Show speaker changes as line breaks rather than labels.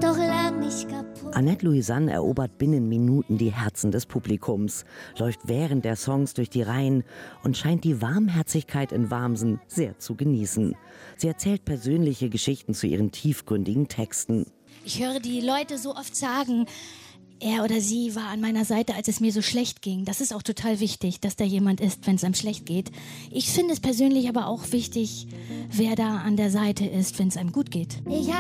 doch lang nicht kaputt.
Annette Louisanne erobert binnen Minuten die Herzen des Publikums, läuft während der Songs durch die Reihen und scheint die Warmherzigkeit in Wamsen sehr zu genießen. Sie erzählt persönliche Geschichten zu ihren tiefgründigen Texten.
Ich höre die Leute so oft sagen, er oder sie war an meiner Seite, als es mir so schlecht ging. Das ist auch total wichtig, dass da jemand ist, wenn es einem schlecht geht. Ich finde es persönlich aber auch wichtig, wer da an der Seite ist, wenn es einem gut geht.
Ich